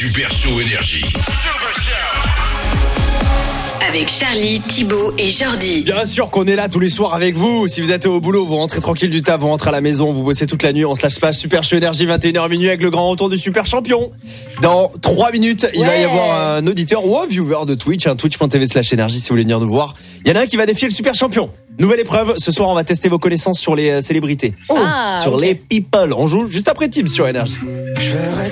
Super Show Énergie. Super Show. Avec Charlie, Thibaut et Jordi. Bien sûr qu'on est là tous les soirs avec vous. Si vous êtes au boulot, vous rentrez tranquille du taf, vous rentrez à la maison, vous bossez toute la nuit, on slash page Super Show Énergie 21h minuit avec le grand retour du Super Champion. Dans 3 minutes, il va y avoir un auditeur ou un viewer de Twitch, twitch.tv/énergie si vous voulez venir nous voir. Il y en a un qui va défier le Super Champion. Nouvelle épreuve, ce soir on va tester vos connaissances sur les célébrités. Sur les people. On joue juste après Teams sur Énergie. Je verrai